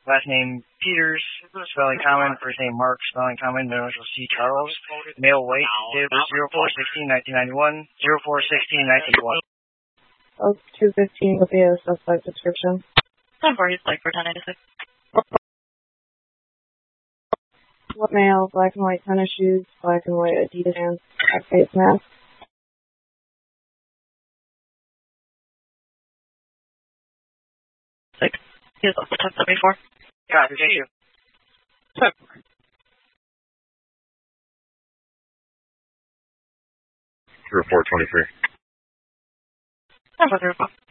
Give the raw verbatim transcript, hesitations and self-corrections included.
Last name Peters, spelling common. First name Mark, spelling common. Middle initial C Charles. Male, white. Date of birth zero four sixteen nineteen ninety-one. zero four sixteen nineteen ninety-one. Oh, two fifteen with the suspect description. ten four, he's like for ten ninety-six. What male? Black and white tennis shoes, black and white Adidas pants, black face mask. Six. He is also ten seventy-four. Copy, thank you. zero four twenty-three. ten four zero four.